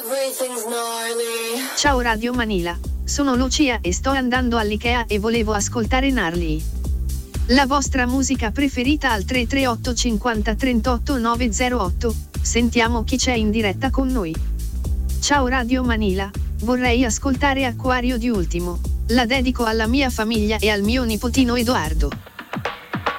Ciao Radio Manila, sono Lucia e sto andando all'Ikea e volevo ascoltare Gnarly. La vostra musica preferita al 338 50 38 908, sentiamo chi c'è in diretta con noi. Ciao Radio Manila, vorrei ascoltare Acquario di Ultimo, la dedico alla mia famiglia e al mio nipotino Edoardo.